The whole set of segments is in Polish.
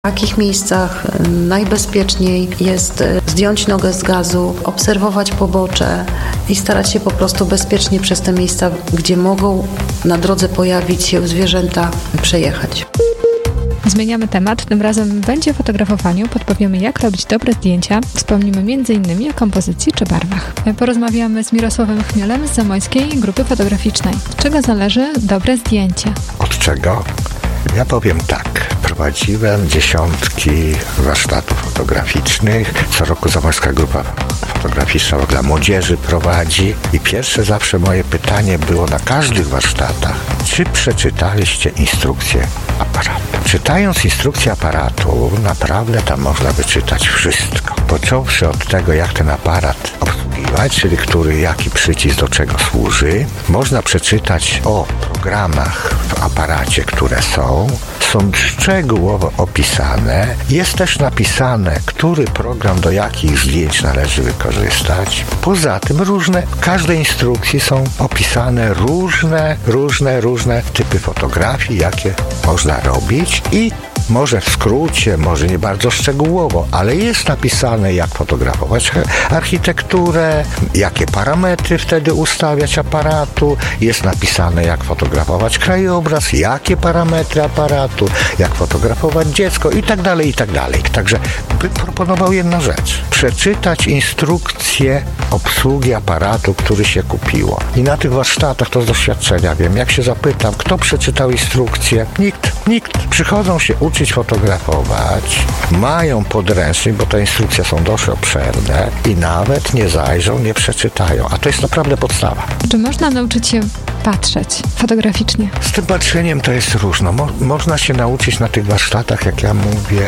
W takich miejscach najbezpieczniej jest zdjąć nogę z gazu, obserwować pobocze i starać się po prostu bezpiecznie przez te miejsca, gdzie mogą na drodze pojawić się zwierzęta, przejechać. Zmieniamy temat, tym razem będzie o fotografowaniu, podpowiemy jak robić dobre zdjęcia, wspomnimy m.in. o kompozycji czy barwach. Porozmawiamy z Mirosławem Chmielem z Zamojskiej Grupy Fotograficznej. Z czego zależy dobre zdjęcie? Od czego? Ja powiem tak, prowadziłem dziesiątki warsztatów fotograficznych, co roku Zamojska Grupa Fotograficzna dla młodzieży prowadzi i pierwsze zawsze moje pytanie było na każdych warsztatach, czy przeczytaliście instrukcję aparatu? Czytając instrukcję aparatu, naprawdę tam można wyczytać wszystko. Począwszy od tego, jak ten aparat obsługiwać, czyli jaki przycisk do czego służy, można przeczytać o programach w aparacie, które są szczegółowo opisane. Jest też napisane, który program do jakich zdjęć należy wykorzystać. Poza tym w każdej instrukcji są opisane różne typy fotografii, jakie można robić i może w skrócie, może nie bardzo szczegółowo, ale jest napisane, jak fotografować architekturę, jakie parametry wtedy ustawiać aparatu, jest napisane, jak fotografować krajobraz, jakie parametry aparatu, jak fotografować dziecko i tak dalej, i tak dalej. Także bym proponował jedną rzecz. Przeczytać instrukcję obsługi aparatu, który się kupiło. I na tych warsztatach, to z doświadczenia wiem, jak się zapytam, kto przeczytał instrukcję? Nikt. Przychodzą się uczyć fotografować, mają podręcznik, bo te instrukcje są dość obszerne i nawet nie zajrzą, nie przeczytają. A to jest naprawdę podstawa. Czy można nauczyć się patrzeć fotograficznie? Z tym patrzeniem to jest różno. Można się nauczyć na tych warsztatach, jak ja mówię,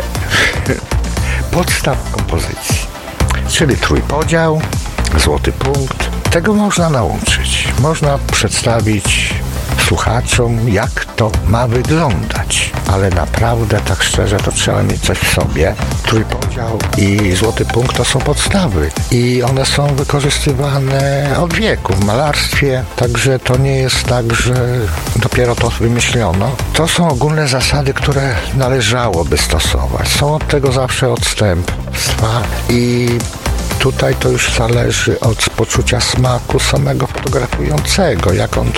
podstaw kompozycji. Czyli trójpodział, złoty punkt. Tego można nauczyć. Można przedstawić słuchaczom, jak to ma wyglądać. Ale naprawdę, tak szczerze, to trzeba mieć coś w sobie. Trójpodział i złoty punkt to są podstawy. I one są wykorzystywane od wieku w malarstwie. Także to nie jest tak, że dopiero to wymyślono. To są ogólne zasady, które należałoby stosować. Są od tego zawsze odstępstwa i tutaj to już zależy od poczucia smaku samego fotografującego,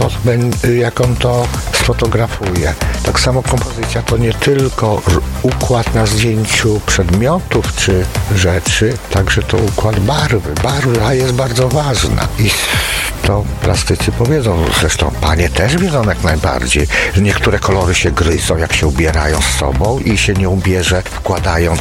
jak on to sfotografuje. Tak samo kompozycja to nie tylko układ na zdjęciu przedmiotów czy rzeczy, także to układ barwy. Barwa jest bardzo ważna i to plastycy powiedzą, zresztą panie też wiedzą jak najbardziej, że niektóre kolory się gryzą, jak się ubierają z sobą i się nie ubierze wkładając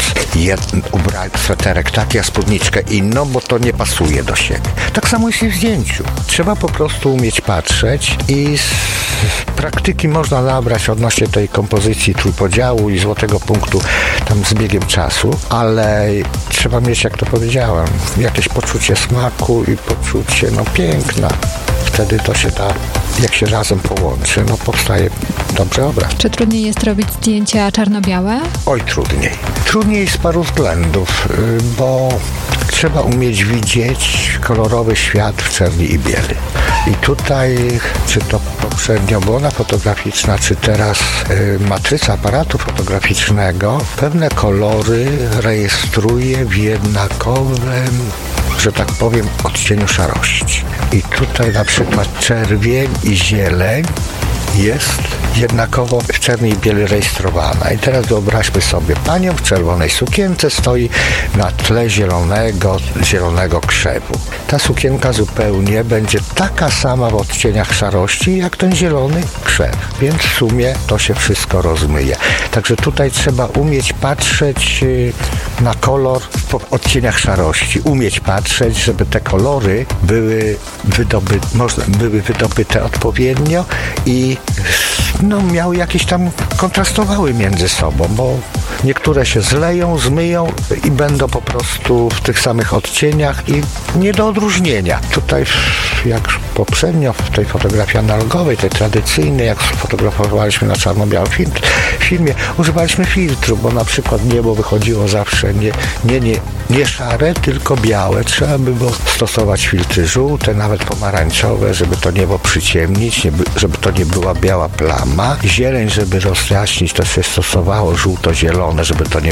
sweterek taki, a spódniczkę inną, bo to nie pasuje do siebie. Tak samo jest i w zdjęciu. Trzeba po prostu umieć patrzeć i z praktyki można nabrać odnośnie tej kompozycji trójpodziału i złotego punktu tam z biegiem czasu, ale trzeba mieć, jak to powiedziałem, jakieś poczucie smaku i poczucie piękna. Wtedy to się da, jak się razem połączy, powstaje dobry obraz. Czy trudniej jest robić zdjęcia czarno-białe? Oj, trudniej. Trudniej z paru względów, bo trzeba umieć widzieć kolorowy świat w czerni i bieli. I tutaj, czy to poprzednio błona fotograficzna, czy teraz matryca aparatu fotograficznego, pewne kolory rejestruje w jednakowym, że tak powiem, odcieniu szarości. I tutaj na przykład czerwień i zieleń jest jednakowo w czerni i bieli rejestrowana. I teraz wyobraźmy sobie, panią w czerwonej sukience stoi na tle zielonego krzewu. Ta sukienka zupełnie będzie taka sama w odcieniach szarości, jak ten zielony krzew. Więc w sumie to się wszystko rozmyje. Także tutaj trzeba umieć patrzeć na kolor w odcieniach szarości. Umieć patrzeć, żeby te kolory były wydobyte odpowiednio i miały jakieś tam, kontrastowały między sobą, bo niektóre się zleją, zmyją i będą po prostu w tych samych odcieniach i nie do odróżnienia. Tutaj jak poprzednio w tej fotografii analogowej, tej tradycyjnej, jak fotografowaliśmy na czarno-białym filmie, używaliśmy filtru, bo na przykład niebo wychodziło zawsze nie szare, tylko białe. Trzeba by było stosować filtry żółte, nawet pomarańczowe, żeby to niebo przyciemnić, żeby to nie była biała plama. Zieleń, żeby rozjaśnić, to się stosowało żółto-zielone, żeby to nie